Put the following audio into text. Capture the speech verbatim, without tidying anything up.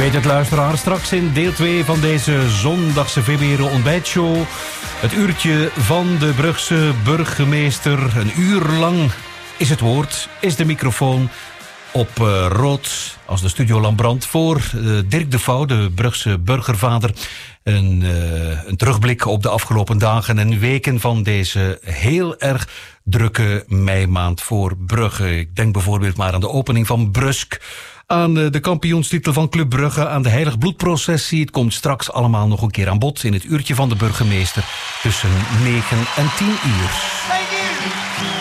weet het, luisteraar. Straks in deel twee van deze zondagse V B R ontbijtshow. Het uurtje van de Brugse burgemeester. Een uur lang is het woord, is de microfoon op uh, rood als de studiolamp brandt voor uh, Dirk de Vouw, de Brugse burgervader. Een, uh, een terugblik op de afgelopen dagen en weken van deze heel erg drukke meimaand voor Brugge. Ik denk bijvoorbeeld maar aan de opening van Brusk, aan de kampioenstitel van Club Brugge, aan de Heilig Bloedprocessie. Het komt straks allemaal nog een keer aan bod in het uurtje van de burgemeester tussen negen en tien uur.